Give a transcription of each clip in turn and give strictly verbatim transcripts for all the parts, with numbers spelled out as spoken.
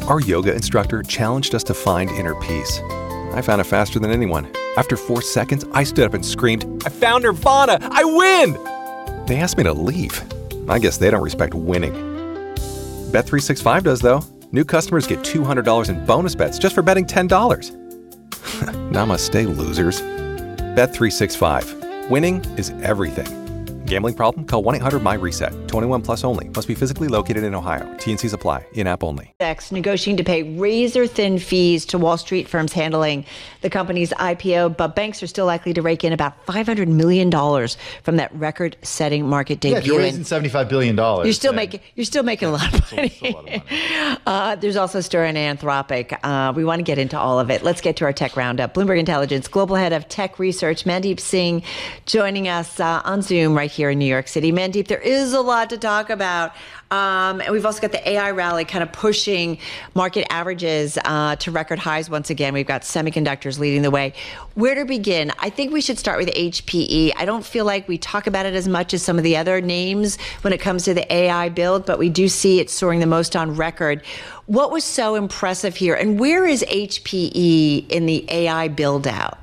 Our yoga instructor challenged us to find inner peace. I found it faster than anyone. After four seconds, I stood up and screamed, "I found Nirvana! I win!" They asked me to leave. I guess they don't respect winning. Bet three sixty-five does, though. New customers get two hundred dollars in bonus bets just for betting ten dollars. Namaste, losers. Bet three sixty-five. Winning is everything. Gambling problem? Call one eight hundred M Y reset. twenty-one plus only. Must be physically located in Ohio. T and Cs apply. In-app only. Negotiating to pay razor-thin fees to Wall Street firms handling the company's I P O, but banks are still likely to rake in about five hundred million dollars from that record-setting market debut. Yeah, if you're raising seventy-five billion dollars. You're still making you're still making a lot of money. A lot of money. uh, there's also Stir and Anthropic. Uh, we want to get into all of it. Let's get to our tech roundup. Bloomberg Intelligence Global Head of Tech Research, Mandeep Singh, joining us uh, on Zoom right here in New York City. Mandeep, there is a lot to talk about. Um, and we've also got the A I rally kind of pushing market averages uh, to record highs once again. We've got semiconductors leading the way. Where to begin? I think we should start with H P E. I don't feel like we talk about it as much as some of the other names when it comes to the A I build, but we do see it soaring the most on record. What was so impressive here? And where is H P E in the A I build out?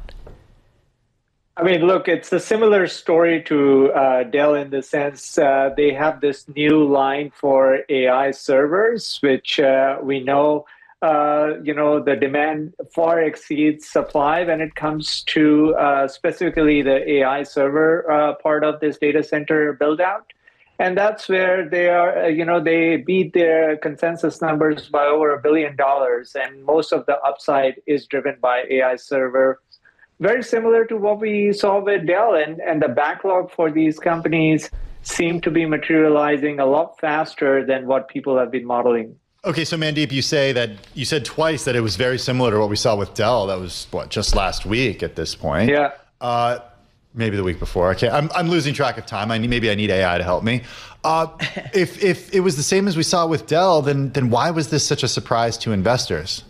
I mean, look, it's a similar story to uh, Dell in the sense uh, they have this new line for A I servers, which uh, we know, uh, you know, the demand far exceeds supply when it comes to uh, specifically the A I server uh, part of this data center build out. And that's where they are, uh, you know, they beat their consensus numbers by over a billion dollars. And most of the upside is driven by A I server. Very similar to what we saw with Dell, and, and the backlog for these companies seem to be materializing a lot faster than what people have been modeling. Okay, so Mandeep, you say that you said twice that it was very similar to what we saw with Dell. That was what, just last week at this point? Yeah. Uh, maybe the week before. Okay, I'm I'm losing track of time. I need, maybe I need A I to help me. Uh, if if it was the same as we saw with Dell, then then why was this such a surprise to investors?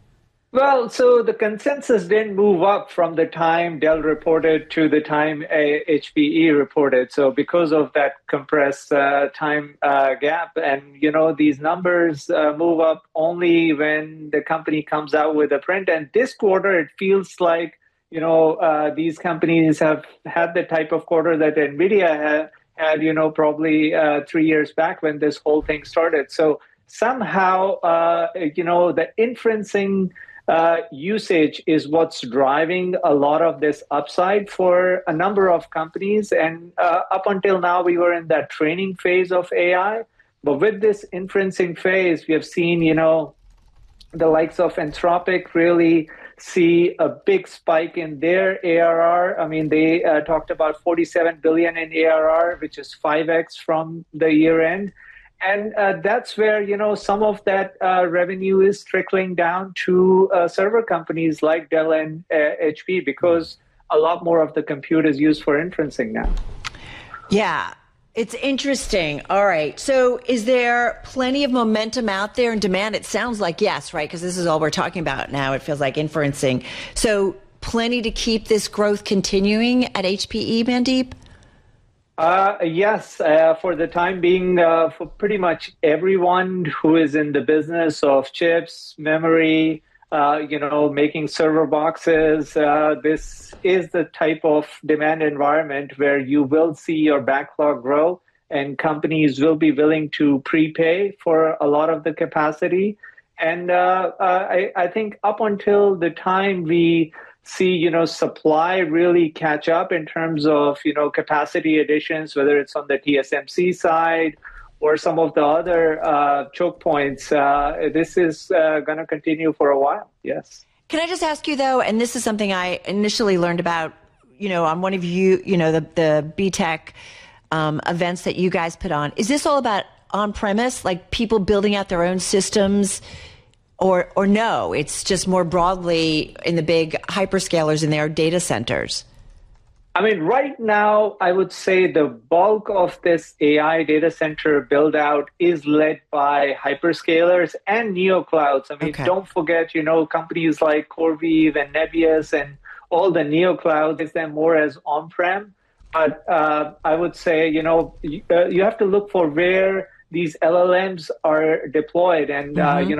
Well, so the consensus didn't move up from the time Dell reported to the time H P E reported. So because of that compressed uh, time uh, gap, and, you know, these numbers uh, move up only when the company comes out with a print. And this quarter, it feels like, you know, uh, these companies have had the type of quarter that NVIDIA had, had you know, probably uh, three years back when this whole thing started. So somehow, uh, you know, the inferencing Uh, usage is what's driving a lot of this upside for a number of companies. And uh, up until now, we were in that training phase of A I. But with this inferencing phase, we have seen, you know, the likes of Anthropic really see a big spike in their A R R. I mean, they uh, talked about forty-seven billion in A R R, which is five X from the year end. And uh, that's where, you know, some of that uh, revenue is trickling down to uh, server companies like Dell and uh, H P, because a lot more of the compute is used for inferencing now. Yeah, it's interesting. All right. So is there plenty of momentum out there and demand? It sounds like yes, right? Because this is all we're talking about now. It feels like inferencing. So plenty to keep this growth continuing at H P E, Mandeep? Uh, yes, uh, for the time being, uh, for pretty much everyone who is in the business of chips, memory, uh, you know, making server boxes, uh, this is the type of demand environment where you will see your backlog grow and companies will be willing to prepay for a lot of the capacity. And uh, uh, I, I think up until the time we see, you know, supply really catch up in terms of, you know, capacity additions, whether it's on the T S M C side or some of the other uh, choke points. Uh, this is uh, going to continue for a while. Yes. Can I just ask you, though, and this is something I initially learned about, you know, on one of you, you know, the, the B TEC um, events that you guys put on. Is this all about on-premise, like people building out their own systems? Or, or no, it's just more broadly in the big hyperscalers in their data centers? I mean, right now, I would say the bulk of this A I data center build out is led by hyperscalers and neoclouds. I mean, okay. Don't forget, you know, companies like CoreWeave and Nebius and all the neoclouds, is them more as on-prem. But uh, I would say, you know, you, uh, you have to look for where these L L Ms are deployed. And, mm-hmm. uh, you know,